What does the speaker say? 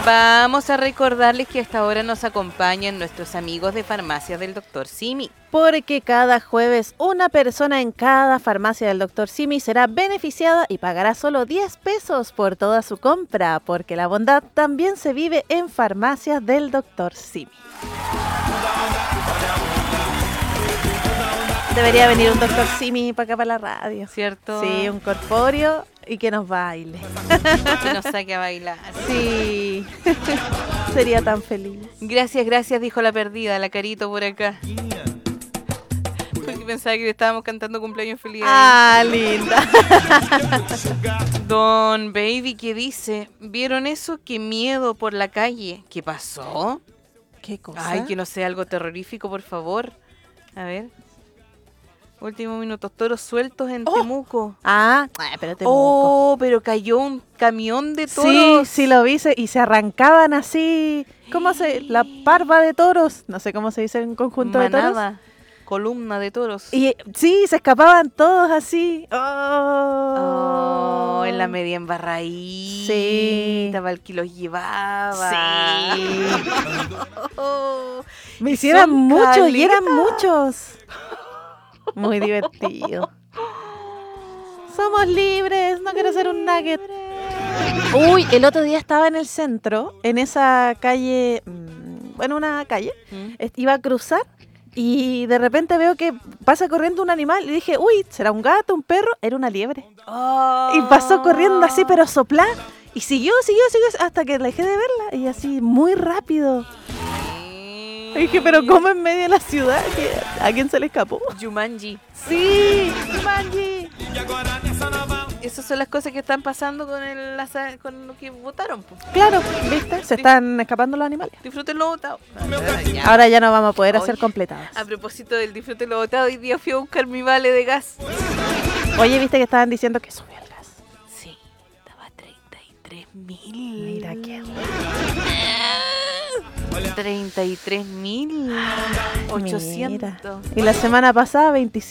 Vamos a recordarles que hasta ahora nos acompañan nuestros amigos de Farmacias del Dr. Simi. Porque cada jueves una persona en cada farmacia del Dr. Simi será beneficiada y pagará solo 10 pesos por toda su compra, porque la bondad también se vive en Farmacias del Dr. Simi. Debería venir un Dr. Simi para acá para la radio. ¿Cierto? Sí, un corpóreo y que nos baile. Que nos saque a bailar. Sí, sería tan feliz. Gracias, dijo la perdida, la Carito por acá. Porque pensaba que le estábamos cantando cumpleaños feliz. Ah, linda. Don Baby, ¿qué dice? ¿Vieron eso? ¡Qué miedo por la calle! ¿Qué pasó? ¿Qué cosa? Ay, que no sea algo terrorífico, por favor. A ver. Último minuto. Toros sueltos en Temuco. Pero Temuco. Pero cayó un camión de toros. Sí, lo vi y se arrancaban así. ¿Cómo se? La parva de toros. No sé cómo se dice en conjunto de toros. Columna de toros. Y sí, se escapaban todos así. En la media embarradita. Sí. El que los llevaba. Sí. Me hicieron muchos y eran muchos. Muy divertido. Somos libres, no quiero ser un nugget. Uy, el otro día estaba en el centro, en esa calle, una calle, iba a cruzar y de repente veo que pasa corriendo un animal y dije, uy, ¿será un gato, un perro? Era una liebre. Y pasó corriendo así, pero soplá, y siguió hasta que dejé de verla y así muy rápido. Y dije, pero ¿cómo en medio de la ciudad? ¿A quién se le escapó? Jumanji. Sí, Jumanji. Esas son las cosas que están pasando con lo que votaron. Claro, ¿viste? Se están escapando los animales. Disfruten lo votado. Ahora ya no vamos a poder hacer completadas. A propósito del disfruten lo votado, hoy día fui a buscar mi vale de gas. Oye, ¿viste que estaban diciendo que subió el gas? Sí, estaba 33.000. Mira qué 33.800. Y la semana pasada 25.